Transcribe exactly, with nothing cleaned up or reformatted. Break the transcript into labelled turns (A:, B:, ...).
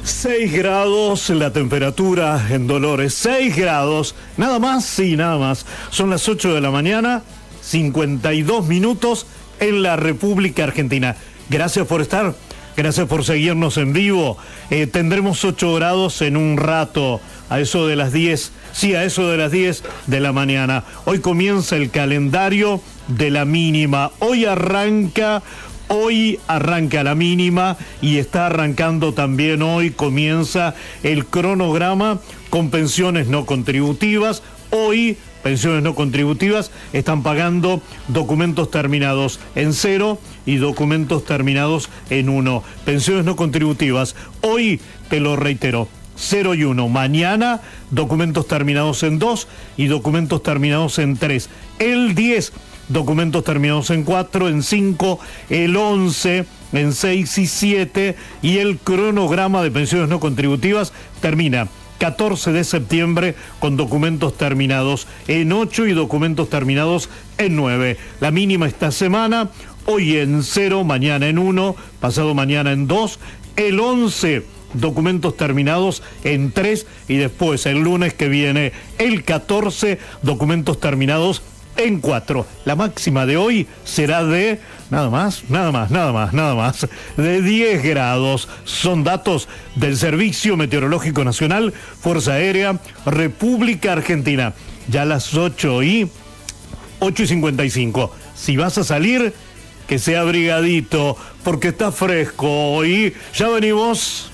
A: seis grados la temperatura en Dolores, seis grados, nada más y nada más. Son las ocho de la mañana, cincuenta y dos minutos en la República Argentina. Gracias por estar, gracias por seguirnos en vivo. Eh, tendremos ocho grados en un rato, a eso de las diez, sí, a eso de las diez de la mañana. Hoy comienza el calendario de la mínima. Hoy arranca... Hoy arranca la mínima y está arrancando también hoy, comienza el cronograma con pensiones no contributivas. Hoy, pensiones no contributivas están pagando documentos terminados en cero y documentos terminados en uno. Pensiones no contributivas, hoy, te lo reitero, cero y uno. Mañana, documentos terminados en dos y documentos terminados en tres. El diez, documentos terminados en cuatro, en cinco, el once, en seis y siete, y el cronograma de pensiones no contributivas termina catorce de septiembre con documentos terminados en ocho y documentos terminados en nueve. La mínima esta semana, hoy en cero, mañana en uno, pasado mañana en dos, el once, documentos terminados en tres, y después el lunes que viene, el catorce, documentos terminados en cuatro. La máxima de hoy será de nada más, nada más, nada más, nada más, de diez grados. Son datos del Servicio Meteorológico Nacional, Fuerza Aérea, República Argentina. Ya a las ocho y cincuenta y cinco. Si vas a salir, que sea abrigadito, porque está fresco y ya venimos.